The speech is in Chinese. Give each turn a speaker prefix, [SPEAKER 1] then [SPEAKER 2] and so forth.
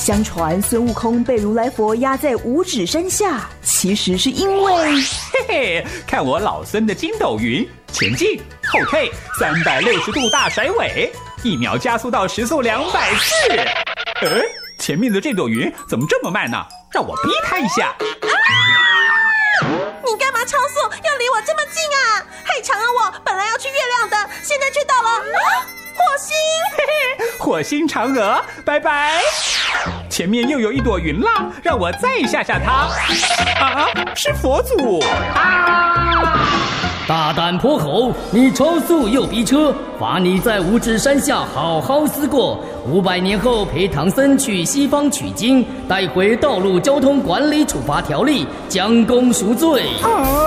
[SPEAKER 1] 相传孙悟空被如来佛压在五指山下，其实是因为……
[SPEAKER 2] 嘿嘿，看我老孙的筋斗云，前进后退，360度大甩尾，1秒加速到时速240。前面的这朵云怎么这么慢呢？让我逼它一下。
[SPEAKER 3] 你干嘛超速？要离我这么近啊？害长啊！我本来要去月亮的，现在却到了火星。
[SPEAKER 2] 嘿嘿，火星嫦娥，拜拜。前面又有一朵云浪，让我再吓吓它。啊，是佛祖啊！
[SPEAKER 4] 大胆泼猴，你超速又逼车，罚你在五指山下好好思过。500年后陪唐僧去西方取经，带回道路交通管理处罚条例，将功赎罪。